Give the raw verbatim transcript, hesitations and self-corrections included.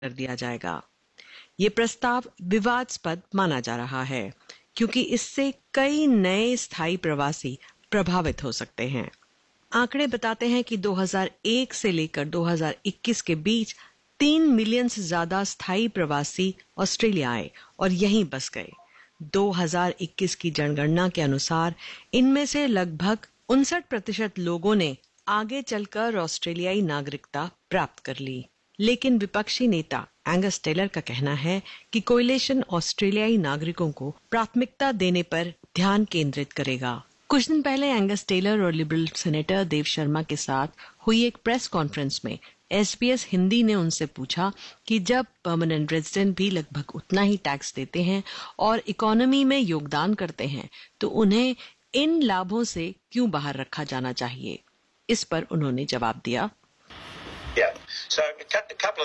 कर दिया जाएगा। ये प्रस्ताव विवादास्पद माना जा रहा है क्योंकि इससे कई नए स्थायी प्रवासी प्रभावित हो सकते हैं। आंकड़े बताते हैं कि दो हज़ार एक से लेकर दो हज़ार इक्कीस के बीच तीन मिलियन से ज्यादा स्थायी प्रवासी ऑस्ट्रेलिया आए और यहीं बस गए। दो हज़ार इक्कीस की जनगणना के अनुसार इनमें से लगभग उनसठ प्रतिशत लोगों ने आगे चलकर ऑस्ट्रेलियाई नागरिकता प्राप्त कर ली। लेकिन विपक्षी नेता एंगस टेलर का कहना है कि कोएलिशन ऑस्ट्रेलियाई नागरिकों को प्राथमिकता देने पर ध्यान केंद्रित करेगा। कुछ दिन पहले एंगस टेलर और लिबरल सेनेटर देव शर्मा के साथ हुई एक प्रेस कॉन्फ्रेंस में एस बी एस हिंदी ने उनसे पूछा कि जब परमानेंट रेजिडेंट भी लगभग उतना ही टैक्स देते हैं और इकोनॉमी में योगदान करते हैं तो उन्हें इन लाभों से क्यों बाहर रखा जाना चाहिए। इस पर उन्होंने जवाब दिया, Yeah. So a couple of